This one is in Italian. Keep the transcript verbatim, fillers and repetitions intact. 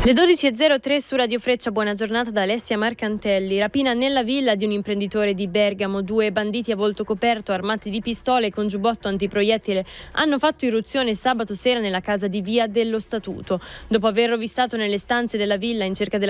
Le dodici e zero tre su Radio Freccia, buona giornata da Alessia Marcantelli. Rapina nella villa di un imprenditore di Bergamo. Due banditi a volto coperto, armati di pistole con giubbotto antiproiettile, hanno fatto irruzione sabato sera nella casa di Via dello Statuto. Dopo aver rovistato nelle stanze della villa in cerca della